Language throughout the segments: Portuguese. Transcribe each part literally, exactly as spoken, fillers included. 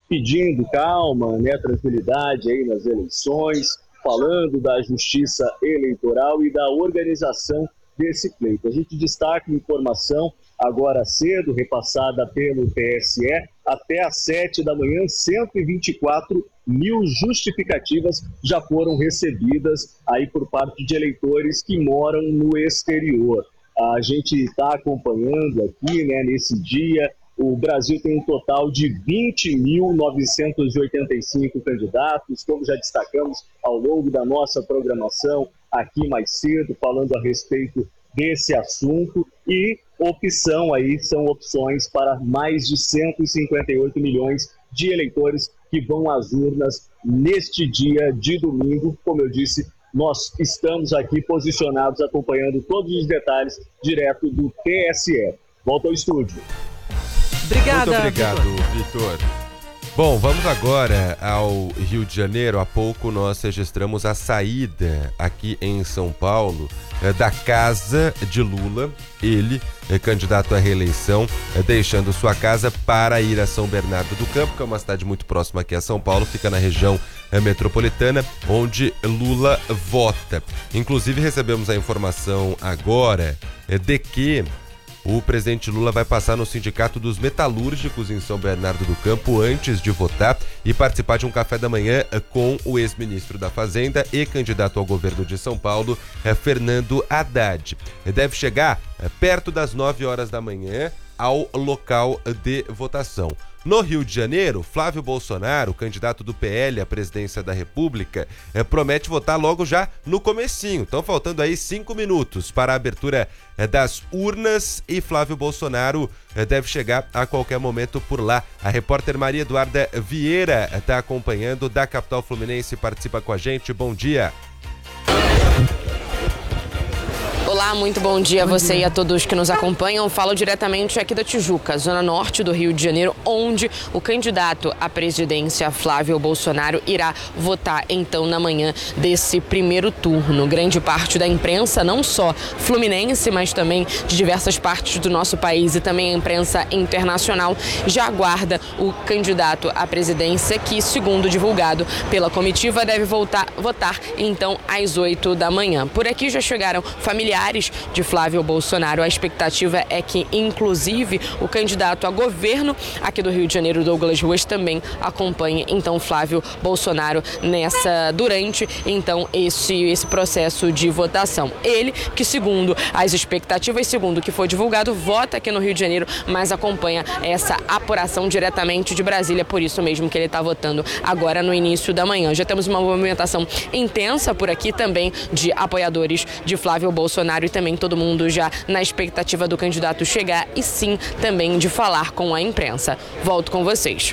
pedindo calma, né, tranquilidade aí nas eleições, falando da justiça eleitoral e da organização desse pleito. A gente destaca informação agora cedo, repassada pelo T S E, até às sete da manhã, cento e vinte e quatro mil justificativas já foram recebidas aí por parte de eleitores que moram no exterior. A gente está acompanhando aqui, né, nesse dia. O Brasil tem um total de vinte mil novecentos e oitenta e cinco candidatos, como já destacamos ao longo da nossa programação aqui mais cedo, falando a respeito desse assunto, e opção aí são opções para mais de cento e cinquenta e oito milhões de eleitores que vão às urnas neste dia de domingo. Como eu disse, nós estamos aqui posicionados acompanhando todos os detalhes direto do T S E. Volta ao estúdio. Obrigada, Muito obrigado, Vitor. Bom, vamos agora ao Rio de Janeiro. Há pouco nós registramos a saída aqui em São Paulo da casa de Lula. Ele é candidato à reeleição, deixando sua casa para ir a São Bernardo do Campo, que é uma cidade muito próxima aqui a São Paulo, fica na região metropolitana, onde Lula vota. Inclusive recebemos a informação agora de que o presidente Lula vai passar no Sindicato dos Metalúrgicos em São Bernardo do Campo antes de votar e participar de um café da manhã com o ex-ministro da Fazenda e candidato ao governo de São Paulo, Fernando Haddad. Deve chegar perto das nove horas da manhã ao local de votação. No Rio de Janeiro, Flávio Bolsonaro, candidato do P L à presidência da República, eh, promete votar logo já no comecinho. Estão faltando aí cinco minutos para a abertura eh, das urnas e Flávio Bolsonaro eh, deve chegar a qualquer momento por lá. A repórter Maria Eduarda Vieira está acompanhando da capital fluminense, participa com a gente. Bom dia. Olá, muito bom dia a você e a todos que nos acompanham. Falo diretamente aqui da Tijuca, zona norte do Rio de Janeiro, onde o candidato à presidência, Flávio Bolsonaro, irá votar então na manhã desse primeiro turno. Grande parte da imprensa, não só fluminense, mas também de diversas partes do nosso país e também a imprensa internacional, já aguarda o candidato à presidência que, segundo divulgado pela comitiva, deve voltar, votar então às oito da manhã. Por aqui já chegaram familiares de Flávio Bolsonaro. A expectativa é que, inclusive, o candidato a governo aqui do Rio de Janeiro, Douglas Ruas, também acompanhe então Flávio Bolsonaro nessa durante então esse esse processo de votação. Ele que, segundo as expectativas, segundo o que foi divulgado, vota aqui no Rio de Janeiro, mas acompanha essa apuração diretamente de Brasília. Por isso mesmo que ele está votando agora no início da manhã. Já temos uma movimentação intensa por aqui também de apoiadores de Flávio Bolsonaro e também todo mundo já na expectativa do candidato chegar e sim também de falar com a imprensa. Volto com vocês.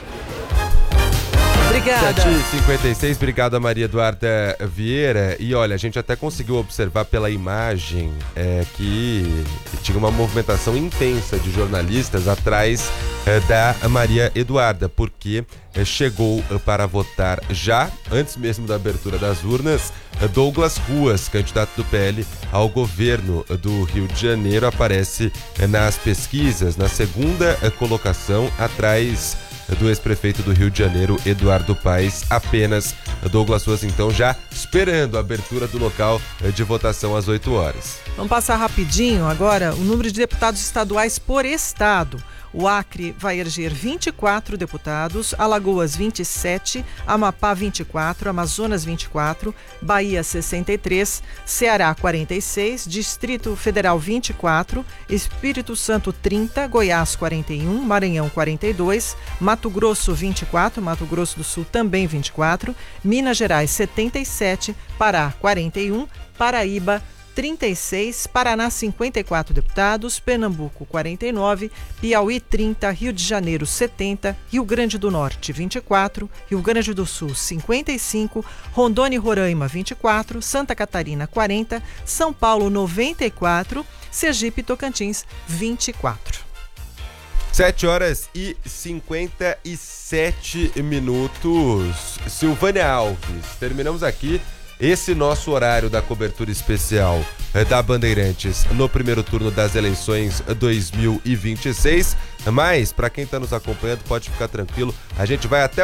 Obrigada. sete e cinquenta e seis, obrigado a Maria Eduarda Vieira. E olha, a gente até conseguiu observar pela imagem é, que tinha uma movimentação intensa de jornalistas atrás é, da Maria Eduarda, porque é, chegou para votar já, antes mesmo da abertura das urnas, Douglas Ruas, candidato do P L ao governo do Rio de Janeiro, aparece é, nas pesquisas na segunda é, colocação, atrás do ex-prefeito do Rio de Janeiro, Eduardo Paes. Apenas Douglas Ruas, então, já esperando a abertura do local de votação às oito horas. Vamos passar rapidinho agora o número de deputados estaduais por estado. O Acre vai eleger vinte e quatro deputados, Alagoas vinte e sete, Amapá vinte e quatro, Amazonas vinte e quatro, Bahia sessenta e três, Ceará quarenta e seis, Distrito Federal vinte e quatro, Espírito Santo trinta, Goiás quarenta e um, Maranhão quarenta e dois, Mato Grosso vinte e quatro, Mato Grosso do Sul também vinte e quatro, Minas Gerais setenta e sete, Pará quarenta e um, Paraíba trinta e seis, Paraná cinquenta e quatro deputados, Pernambuco quarenta e nove, Piauí trinta, Rio de Janeiro setenta, Rio Grande do Norte vinte e quatro, Rio Grande do Sul cinquenta e cinco, Rondônia e Roraima vinte e quatro, Santa Catarina quarenta, São Paulo noventa e quatro, Sergipe e Tocantins vinte e quatro. sete horas e cinquenta e sete minutos. Silvânia Alves, terminamos aqui esse nosso horário da cobertura especial da Bandeirantes no primeiro turno das eleições dois mil e vinte e seis. Mas, para quem está nos acompanhando, pode ficar tranquilo, a gente vai até